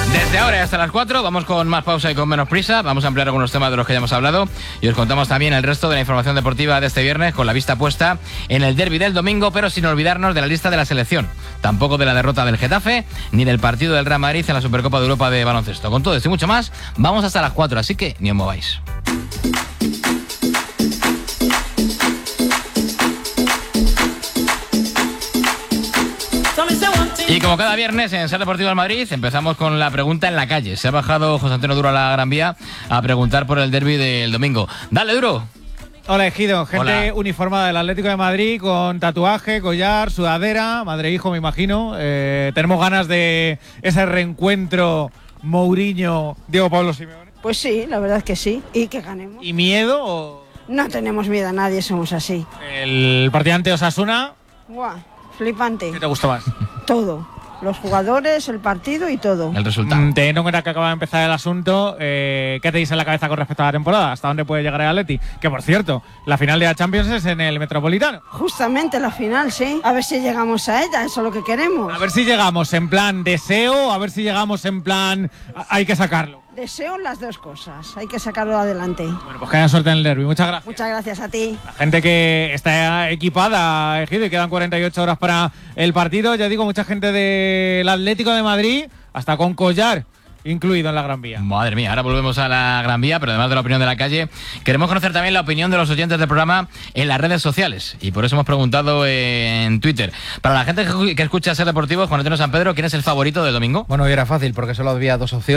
Desde ahora hasta las 4 vamos con más pausa y con menos prisa. Vamos a ampliar algunos temas de los que ya hemos hablado y os contamos también el resto de la información deportiva de este viernes, con la vista puesta en el derbi del domingo, pero sin olvidarnos de la lista de la selección, tampoco de la derrota del Getafe ni del partido del Real Madrid en la Supercopa de Europa de baloncesto. Con todo esto y mucho más, vamos hasta las 4, así que ni os mováis. Y como cada viernes en Ser Deportivo del Madrid, empezamos con la pregunta en la calle. Se ha bajado José Antonio Duro a la Gran Vía a preguntar por el derbi del domingo. ¡Dale, Duro! Hola, Ejido. Gente uniformada del Atlético de Madrid con tatuaje, collar, sudadera, madre e hijo, me imagino. Tenemos ganas de ese reencuentro Mourinho-Diego Pablo Simeone. Pues sí, la verdad es que sí. ¿Y que ganemos? ¿Y miedo o...? No tenemos miedo a nadie, somos así. El partido ante Osasuna... ¡Guau! Flipante. ¿Qué te gustó más? Todo. Los jugadores, el partido y todo. El resultado. Teniendo en cuenta que acaba de empezar el asunto, ¿qué te dice en la cabeza con respecto a la temporada? ¿Hasta dónde puede llegar el Atleti? Que, por cierto, la final de la Champions es en el Metropolitano. Justamente la final, sí. A ver si llegamos a ella, eso es lo que queremos. A ver si llegamos en plan deseo, a ver si llegamos en plan hay que sacarlo. Deseo las dos cosas, hay que sacarlo adelante. Bueno, pues que haya suerte en el derbi. Muchas gracias. Muchas gracias a ti. La gente que está equipada, Ejido, y quedan 48 horas para el partido. Ya digo, mucha gente del Atlético de Madrid, hasta con collar incluido en la Gran Vía. Madre mía, ahora volvemos a la Gran Vía, pero además de la opinión de la calle, queremos conocer también la opinión de los oyentes del programa en las redes sociales, y por eso hemos preguntado en Twitter. Para la gente que escucha Ser Deportivo, Juan Antonio San Pedro, ¿quién es el favorito del domingo? Bueno, y era fácil, porque solo había dos opciones.